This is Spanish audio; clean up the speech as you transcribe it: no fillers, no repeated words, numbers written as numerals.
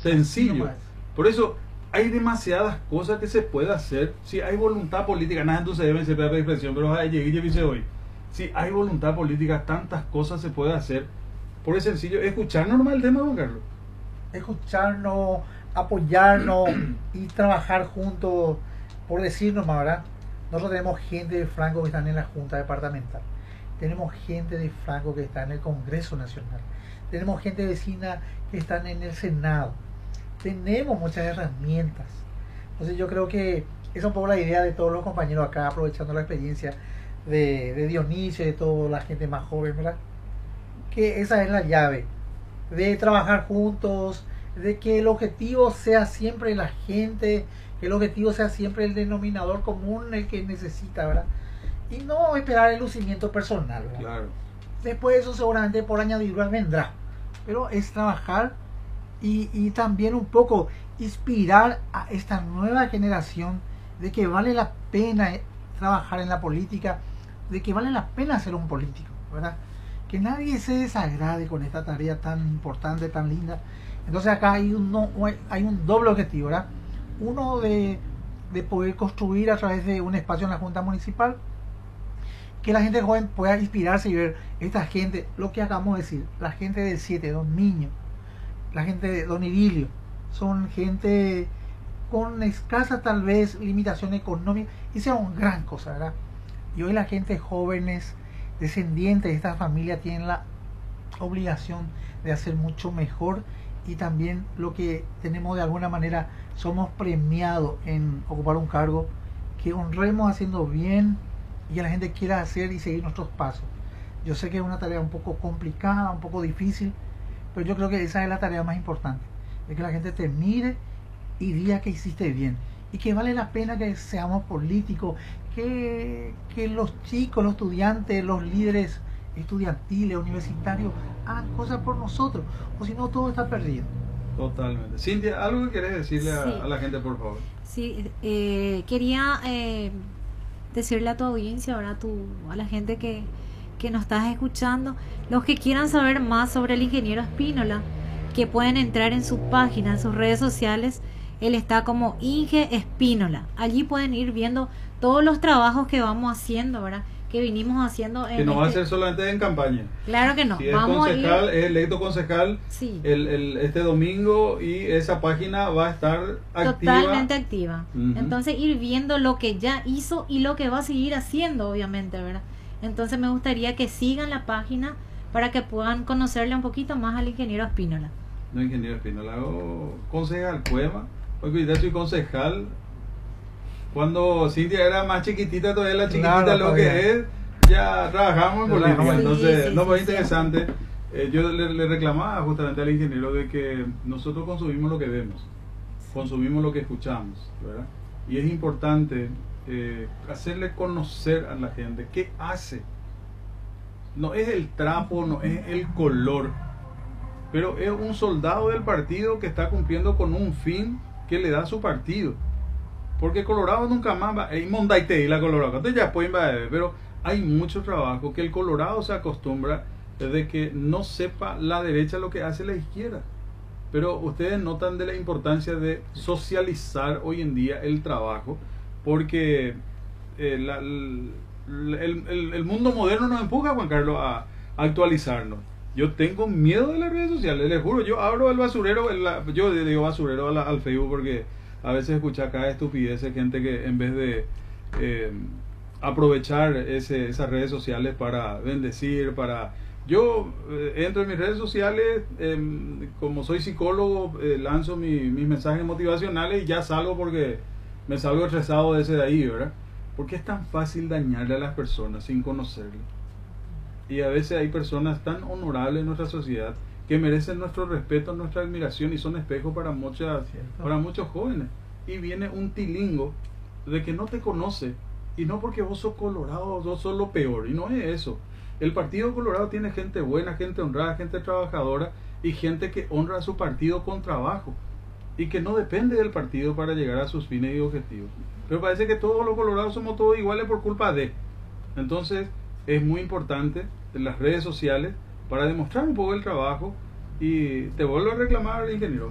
Sencillo. Por eso hay demasiadas cosas que se puede hacer. Si hay voluntad política, nada entonces debe ser la expresión, pero llegué hoy. Si hay voluntad política, tantas cosas se puede hacer. Por eso sencillo, escuchar normal el tema, Juan Carlos. Escucharnos, apoyarnos y trabajar juntos, por decirnos, ¿verdad? Nosotros tenemos gente de Franco que están en la Junta Departamental, tenemos gente de Franco que está en el Congreso Nacional, tenemos gente vecina que están en el Senado, tenemos muchas herramientas. Entonces yo creo que esa es un poco la idea de todos los compañeros acá, aprovechando la experiencia de Dionisio y de toda la gente más joven, ¿verdad? Que esa es la llave, de trabajar juntos, de que el objetivo sea siempre la gente, que el objetivo sea siempre el denominador común, el que necesita, ¿verdad? Y no esperar el lucimiento personal, ¿verdad? Claro. Después eso seguramente por añadidura vendrá, pero es trabajar y también un poco inspirar a esta nueva generación de que vale la pena trabajar en la política, de que vale la pena ser un político, ¿verdad? Que nadie se desagrade con esta tarea tan importante, tan linda. Entonces acá hay un doble objetivo, ¿verdad? Uno de poder construir a través de un espacio en la Junta Municipal, que la gente joven pueda inspirarse y ver esta gente, lo que acabamos de decir, la gente del 7, Don Niño, la gente de Don Idilio, son gente con escasa tal vez limitación económica, hicieron gran cosa, ¿verdad? Y hoy la gente jóvenes, descendientes de esta familia, tienen la obligación de hacer mucho mejor, y también lo que tenemos de alguna manera, somos premiados en ocupar un cargo que honremos haciendo bien y que la gente quiera hacer y seguir nuestros pasos. Yo sé que es una tarea un poco complicada, un poco difícil, pero yo creo que esa es la tarea más importante, de que la gente te mire y diga que hiciste bien y que vale la pena que seamos políticos, que los chicos, los estudiantes, los líderes estudiantiles, universitarios, hagan cosas por nosotros, o si no todo está perdido. Totalmente. Cintia, ¿algo que querés decirle a la gente, por favor? Sí, quería decirle a tu audiencia, ahora a la gente que nos estás escuchando, los que quieran saber más sobre el ingeniero Spínola, que pueden entrar en su página, en sus redes sociales. Él está como Inge Spínola. Allí pueden ir viendo todos los trabajos que vamos haciendo, ¿verdad? Que vinimos haciendo. Que no va a ser solamente en campaña. Claro que no. Si es concejal, es electo concejal, sí, este domingo, y esa página va a estar activa. Totalmente activa. Entonces ir viendo lo que ya hizo y lo que va a seguir haciendo, obviamente, ¿verdad? Entonces me gustaría que sigan la página para que puedan conocerle un poquito más al ingeniero Spínola. No, ingeniero Spínola, concejal Cueva. Hoy ya soy concejal. Cuando Cintia era más chiquitita, todavía la chiquitita, claro, lo que es, ya trabajamos en política. Entonces, no, muy interesante. Yo le reclamaba justamente al ingeniero de que nosotros consumimos lo que vemos, consumimos lo que escuchamos, ¿verdad? Y es importante hacerle conocer a la gente qué hace. No es el trapo, no es el color, pero es un soldado del partido que está cumpliendo con un fin que le da su partido. Porque Colorado nunca más va, y Mondaite y la Colorado, entonces ya pueden ver, pero hay mucho trabajo que el Colorado se acostumbra desde que no sepa la derecha lo que hace la izquierda. Pero ustedes notan de la importancia de socializar hoy en día el trabajo, porque el mundo moderno nos empuja, Juan Carlos, a actualizarnos. Yo tengo miedo de las redes sociales, les juro. Yo abro el basurero, yo digo basurero al Facebook, porque a veces escucho acá estupideces, gente que en vez de aprovechar esas redes sociales para bendecir, yo entro en mis redes sociales, como soy psicólogo, lanzo mis mensajes motivacionales y ya salgo, porque me salgo estresado de ese de ahí, ¿verdad? Porque es tan fácil dañarle a las personas sin conocerle. Y a veces hay personas tan honorables en nuestra sociedad que merecen nuestro respeto, nuestra admiración, y son espejos para muchos jóvenes. Y viene un tilingo de que no te conoce, y no porque vos sos colorado, vos sos lo peor, y no es eso. El Partido Colorado tiene gente buena, gente honrada, gente trabajadora, y gente que honra a su partido con trabajo, y que no depende del partido para llegar a sus fines y objetivos. Pero parece que todos los colorados somos todos iguales por culpa de. Entonces es muy importante en las redes sociales para demostrar un poco el trabajo. Y te vuelvo a reclamar, ingeniero,